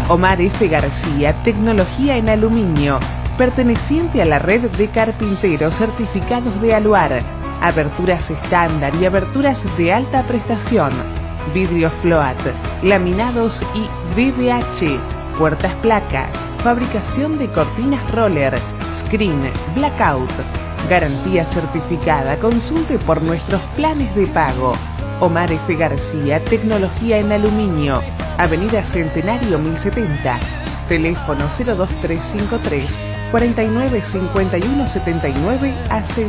Omar F. García, tecnología en aluminio, perteneciente a la red de carpinteros certificados de Aluar, aberturas estándar y aberturas de alta prestación, vidrio float, laminados y BBH, puertas placas, fabricación de cortinas roller, screen, blackout, garantía certificada. Consulte por nuestros planes de pago. Omar F. García, tecnología en aluminio, Avenida Centenario 1070, teléfono 02353 495179 AC.